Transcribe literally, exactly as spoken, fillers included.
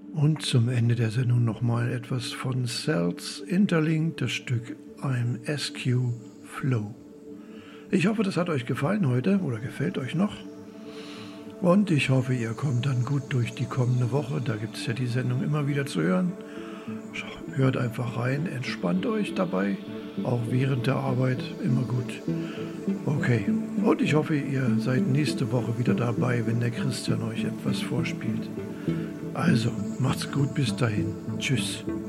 Und zum Ende der Sendung nochmal etwas von Cells Interlinked, das Stück I'm S Q Flow. Ich hoffe, das hat euch gefallen heute oder gefällt euch noch. Und ich hoffe, ihr kommt dann gut durch die kommende Woche. Da gibt es ja die Sendung immer wieder zu hören. Hört einfach rein, entspannt euch dabei. Auch während der Arbeit immer gut. Okay, und ich hoffe, ihr seid nächste Woche wieder dabei, wenn der Christian euch etwas vorspielt. Also, macht's gut, bis dahin. Tschüss.